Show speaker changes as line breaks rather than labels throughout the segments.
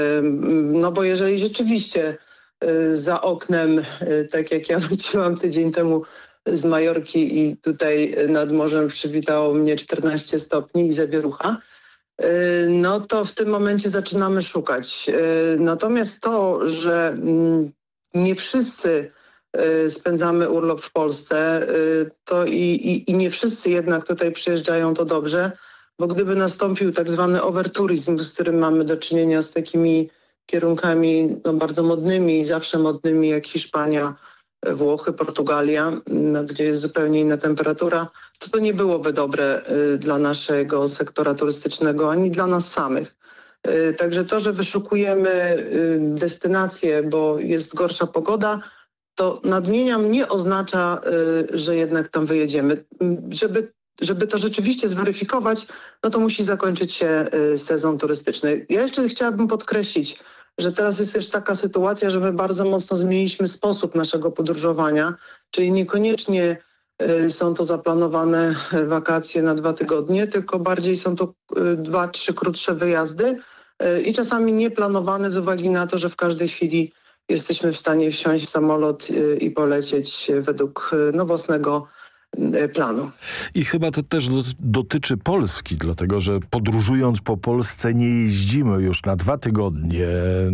No bo jeżeli rzeczywiście za oknem, tak jak ja wróciłam tydzień temu z Majorki i tutaj nad morzem przywitało mnie 14 stopni i zawierucha, no to w tym momencie zaczynamy szukać. Natomiast to, że nie wszyscy spędzamy urlop w Polsce, to i nie wszyscy jednak tutaj przyjeżdżają, to dobrze, bo gdyby nastąpił tak zwany overtourism, z którym mamy do czynienia z takimi kierunkami no, bardzo modnymi, zawsze modnymi jak Hiszpania, Włochy, Portugalia, no, gdzie jest zupełnie inna temperatura, to nie byłoby dobre dla naszego sektora turystycznego, ani dla nas samych. Także to, że wyszukujemy destynacje, bo jest gorsza pogoda, to nadmieniam, nie oznacza, że jednak tam wyjedziemy. Żeby to rzeczywiście zweryfikować, no to musi zakończyć się sezon turystyczny. Ja jeszcze chciałabym podkreślić, że teraz jest też taka sytuacja, że my bardzo mocno zmieniliśmy sposób naszego podróżowania, czyli niekoniecznie są to zaplanowane wakacje na 2 tygodnie, tylko bardziej są to 2-3 krótsze wyjazdy i czasami nieplanowane z uwagi na to, że w każdej chwili jesteśmy w stanie wsiąść w samolot i polecieć według własnego planu.
I chyba to też dotyczy Polski, dlatego że podróżując po Polsce nie jeździmy już na 2 tygodnie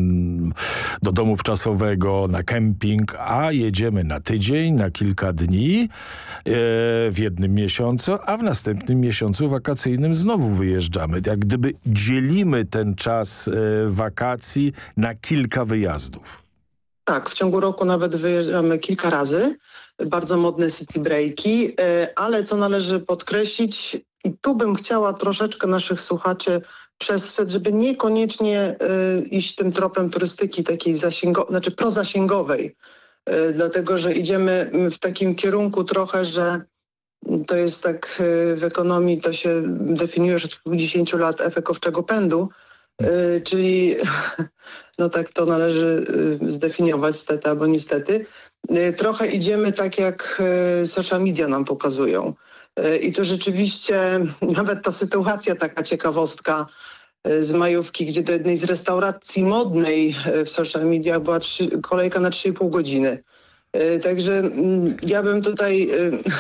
do domu wczasowego, na kemping, a jedziemy na tydzień, na kilka dni w jednym miesiącu, a w następnym miesiącu wakacyjnym znowu wyjeżdżamy. Jak gdyby dzielimy ten czas wakacji na kilka wyjazdów.
Tak, w ciągu roku nawet wyjeżdżamy kilka razy. Bardzo modne city breaki, ale co należy podkreślić, i tu bym chciała troszeczkę naszych słuchaczy przestrzec, żeby niekoniecznie iść tym tropem turystyki takiej prozasięgowej, dlatego że idziemy w takim kierunku trochę, że to jest tak w ekonomii, to się definiuje już od kilkudziesięciu lat efekt owczego pędu, czyli no tak to należy zdefiniować stety albo niestety. Trochę idziemy tak, jak social media nam pokazują. I to rzeczywiście nawet ta sytuacja, taka ciekawostka z majówki, gdzie do jednej z restauracji modnej w social mediach była kolejka na 3,5 godziny. Także ja bym tutaj,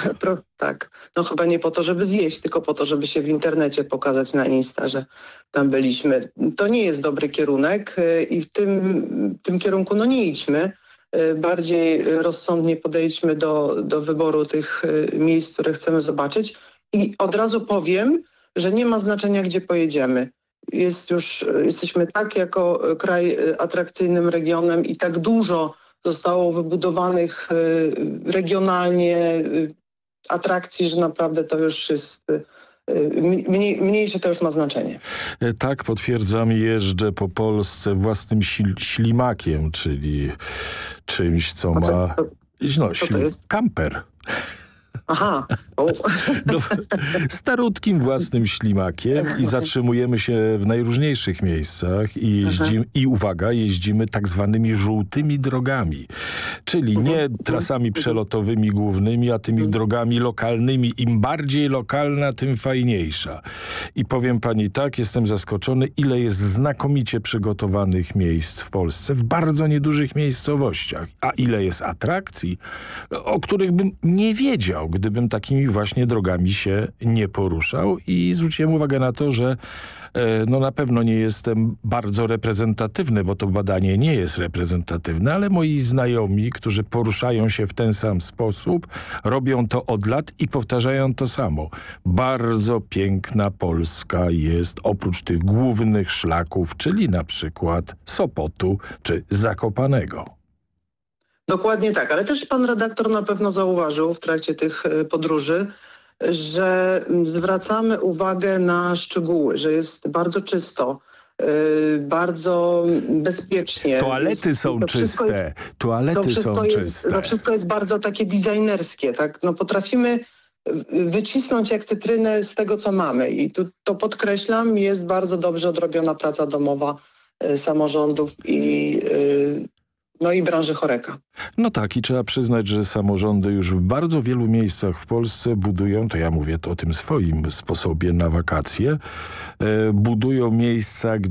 no chyba nie po to, żeby zjeść, tylko po to, żeby się w internecie pokazać na Insta, że tam byliśmy. To nie jest dobry kierunek i w tym kierunku no nie idźmy. Bardziej rozsądnie podejdźmy do wyboru tych miejsc, które chcemy zobaczyć. I od razu powiem, że nie ma znaczenia, gdzie pojedziemy. Jesteśmy tak jako kraj atrakcyjnym regionem i tak dużo zostało wybudowanych regionalnie atrakcji, że naprawdę to już jest mniejsze, to już ma znaczenie.
Tak, potwierdzam, jeżdżę po Polsce własnym ślimakiem, czyli czymś, co ma...
Co to jest?
Kamper.
Aha.
No, starutkim własnym ślimakiem i zatrzymujemy się w najróżniejszych miejscach i uwaga, jeździmy tak zwanymi żółtymi drogami, czyli nie trasami przelotowymi głównymi, a tymi drogami lokalnymi. Im bardziej lokalna, tym fajniejsza. I powiem pani tak, jestem zaskoczony, ile jest znakomicie przygotowanych miejsc w Polsce, w bardzo niedużych miejscowościach, a ile jest atrakcji, o których bym nie wiedział, gdybym takimi właśnie drogami się nie poruszał. I zwróciłem uwagę na to, że no na pewno nie jestem bardzo reprezentatywny, bo to badanie nie jest reprezentatywne, ale moi znajomi, którzy poruszają się w ten sam sposób, robią to od lat i powtarzają to samo. Bardzo piękna Polska jest oprócz tych głównych szlaków, czyli na przykład Sopotu czy Zakopanego.
Dokładnie tak, ale też pan redaktor na pewno zauważył w trakcie tych podróży, że zwracamy uwagę na szczegóły, że jest bardzo czysto, bardzo bezpiecznie.
Toalety są czyste. Toalety są czyste.
To wszystko jest bardzo takie designerskie, tak? No potrafimy wycisnąć jak cytrynę z tego, co mamy. I tu to podkreślam, jest bardzo dobrze odrobiona praca domowa samorządów i branży choreka.
No tak, i trzeba przyznać, że samorządy już w bardzo wielu miejscach w Polsce budują, to ja mówię o tym swoim sposobie na wakacje, budują miejsca,